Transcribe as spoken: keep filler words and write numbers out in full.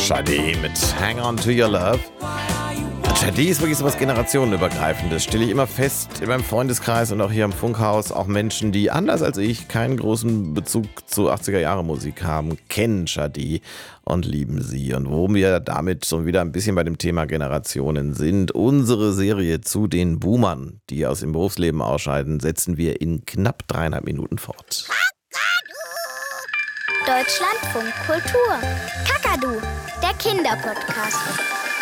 Sade mit Hang On To Your Love. Sade ist wirklich so was Generationenübergreifendes. Stelle ich immer fest in meinem Freundeskreis und auch hier im Funkhaus. Auch Menschen, die anders als ich keinen großen Bezug zu achtziger-Jahre-Musik haben, kennen Sade und lieben sie. Und wo wir damit schon wieder ein bisschen bei dem Thema Generationen sind, unsere Serie zu den Boomern, die aus dem Berufsleben ausscheiden, setzen wir in knapp dreieinhalb Minuten fort. Deutschlandfunk Kultur. Kakadu, der Kinderpodcast.